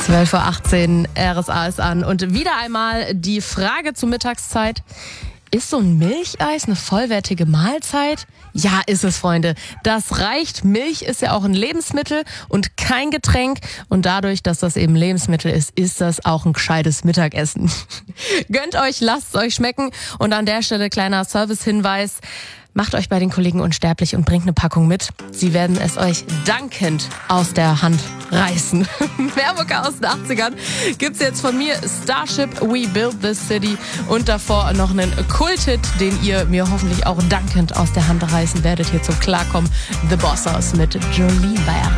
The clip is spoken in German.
12:18 Uhr, RSA ist an. Und wieder einmal die Frage zur Mittagszeit. Ist so ein Milcheis eine vollwertige Mahlzeit? Ja, ist es, Freunde. Das reicht. Milch ist ja auch ein Lebensmittel und kein Getränk. Und dadurch, dass das eben Lebensmittel ist, ist das auch ein gescheites Mittagessen. Gönnt euch, lasst es euch schmecken. Und an der Stelle kleiner Service-Hinweis. Macht euch bei den Kollegen unsterblich und bringt eine Packung mit. Sie werden es euch dankend aus der Hand reißen. Mehr Mucke aus den 80ern gibt's jetzt von mir. Starship, We Build This City. Und davor noch einen Kulthit, den ihr mir hoffentlich auch dankend aus der Hand reißen werdet. Hier zum Klarkommen. The Bossers mit Jolene Baer.